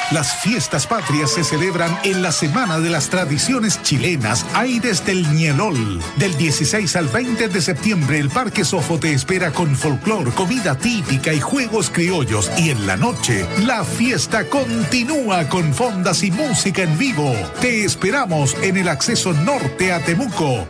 Las fiestas patrias se celebran en la Semana de las Tradiciones Chilenas, Aires del Ñelol. Del 16 al 20 de septiembre, el Parque Sofo te espera con folclor, comida típica y juegos criollos. Y en la noche, la fiesta continúa con fondas y música en vivo. Te esperamos en el acceso norte a Temuco.